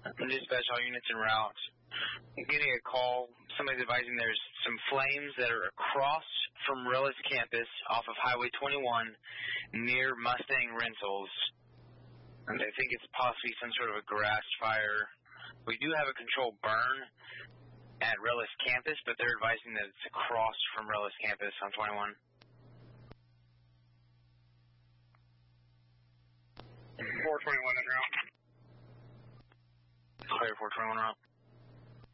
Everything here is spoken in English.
Dispatch, all units en route. I'm getting a call. Somebody's advising there's some flames that are across from Relis campus off of Highway 21 near Mustang Rentals. And they think it's possibly some sort of a grass fire. We do have a controlled burn at Relis campus, but they're advising that it's across from Relis campus on 21. 421 en route. Clear 421 route.